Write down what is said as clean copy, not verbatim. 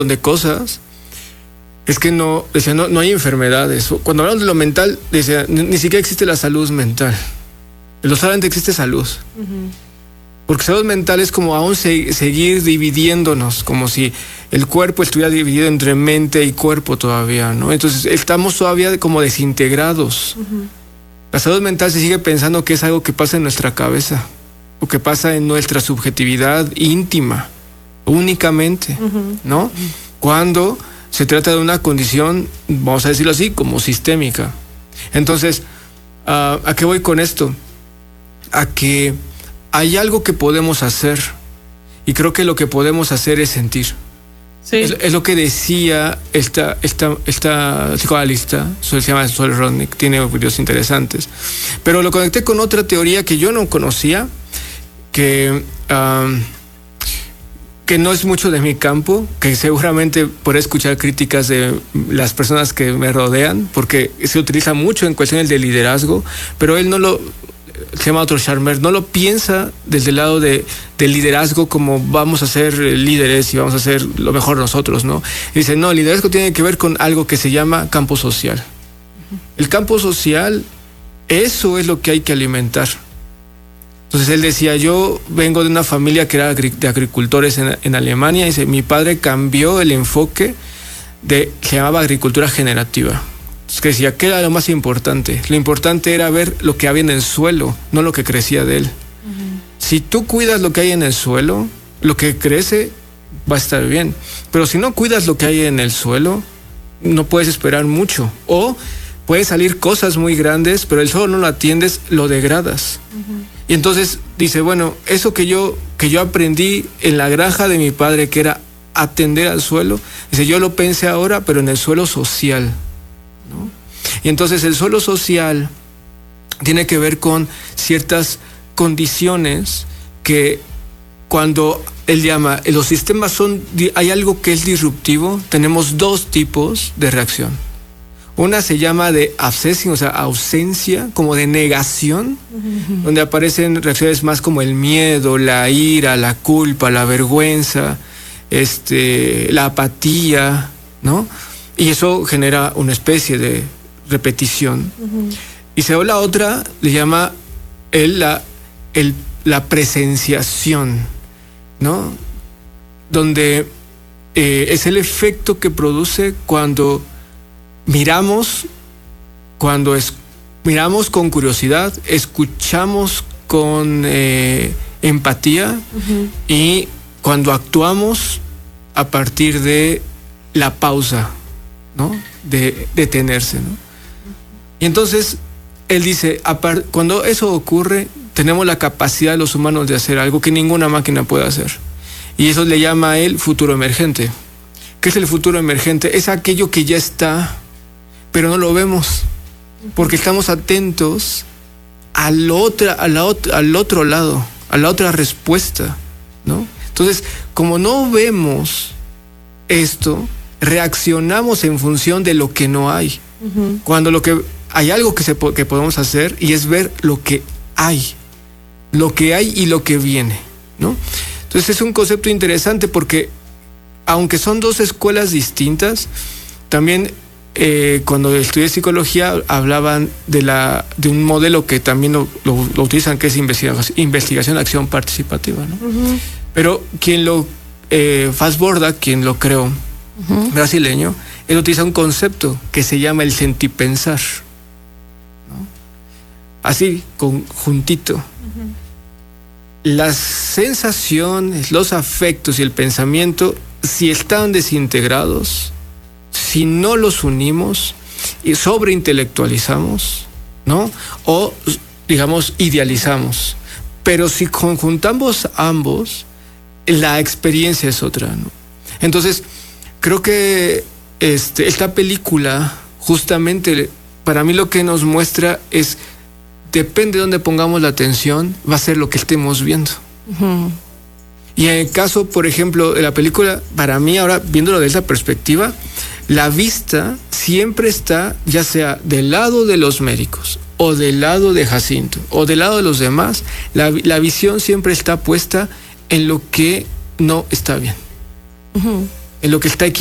de cosas, es que no hay enfermedades. Cuando hablamos de lo mental, decía, ni siquiera existe la salud mental. Solamente existe salud. Porque salud mental es como aún seguir dividiéndonos, como si el cuerpo estuviera dividido entre mente y cuerpo todavía, ¿no? Entonces estamos todavía como desintegrados. La salud mental se sigue pensando que es algo que pasa en nuestra cabeza, o que pasa en nuestra subjetividad íntima, únicamente, ¿no? Cuando se trata de una condición, vamos a decirlo así, como sistémica. Entonces, ¿a qué voy con esto? A que hay algo que podemos hacer, y creo que lo que podemos hacer es sentir. Sí. Es lo que decía esta psicoanalista, se llama Sol Rodnick, tiene videos interesantes. Pero lo conecté con otra teoría que yo no conocía, que no es mucho de mi campo, que seguramente podré escuchar críticas de las personas que me rodean, porque se utiliza mucho en cuestiones de liderazgo, pero él se llama Otto Scharmer, no lo piensa desde el lado del liderazgo como vamos a ser líderes y vamos a hacer lo mejor nosotros, ¿no? Y dice, no, el liderazgo tiene que ver con algo que se llama campo social. El campo social, eso es lo que hay que alimentar. Entonces él decía, yo vengo de una familia que era de agricultores en Alemania, y dice, mi padre cambió el enfoque se llamaba agricultura generativa. Que decía, ¿qué era lo más importante? Lo importante era ver lo que había en el suelo, no lo que crecía de él. Si tú cuidas lo que hay en el suelo, lo que crece va a estar bien. Pero si no cuidas lo que hay en el suelo, no puedes esperar mucho. O pueden salir cosas muy grandes, pero el suelo no lo atiendes, lo degradas. Y entonces dice, bueno, eso que yo aprendí en la granja de mi padre, que era atender al suelo, dice, yo lo pensé ahora, pero en el suelo social, ¿no? Y entonces el suelo social tiene que ver con ciertas condiciones que cuando él llama, los sistemas hay algo que es disruptivo, tenemos dos tipos de reacción. Una se llama de abscesión, o sea, ausencia, como de negación, donde aparecen reacciones más como el miedo, la ira, la culpa, la vergüenza, la apatía, ¿no? Y eso genera una especie de repetición. Y se la otra, le llama la presenciación, ¿no? Donde es el efecto que produce cuando miramos con curiosidad, escuchamos con empatía, y cuando actuamos a partir de la pausa, ¿no? De detenerse, ¿no? Y entonces él dice, cuando eso ocurre, tenemos la capacidad de los humanos de hacer algo que ninguna máquina puede hacer. Y eso le llama a él futuro emergente. ¿Qué es el futuro emergente? Es aquello que ya está, pero no lo vemos, porque estamos atentos al otro lado, a la otra respuesta, ¿no? Entonces, como no vemos esto, reaccionamos en función de lo que no hay. Cuando hay algo que podemos hacer, y es ver lo que hay y lo que viene, ¿no? Entonces es un concepto interesante, porque aunque son dos escuelas distintas, también cuando estudié psicología hablaban de un modelo que también lo utilizan, que es investigación, acción participativa, ¿no? Pero Fassborda, quien lo creó, brasileño, él utiliza un concepto que se llama el sentipensar, ¿no? Así, juntito. Las sensaciones, los afectos y el pensamiento, si están desintegrados, si no los unimos y sobreintelectualizamos, ¿no? O, digamos, idealizamos. Pero si conjuntamos ambos, la experiencia es otra, ¿no? Entonces, creo que esta película, justamente, para mí lo que nos muestra es, depende de dónde pongamos la atención, va a ser lo que estemos viendo. Y en el caso, por ejemplo, de la película, para mí ahora, viéndolo de esa perspectiva, la vista siempre está, ya sea del lado de los médicos, o del lado de Jacinto, o del lado de los demás, la visión siempre está puesta en lo que no está bien. en lo que está